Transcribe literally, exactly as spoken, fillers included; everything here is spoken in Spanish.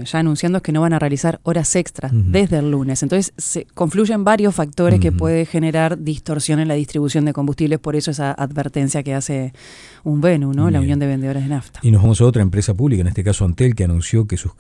ya anunciando es que no van a realizar horas extras Uh-huh. desde el lunes. Entonces se confluyen varios factores uh-huh. que puede generar distorsión en la distribución de combustibles, por eso esa advertencia que hace Unvenu, ¿no? La Unión de Vendedores de Nafta. Y nos vamos a otra empresa pública, en este caso Antel, que anunció que sus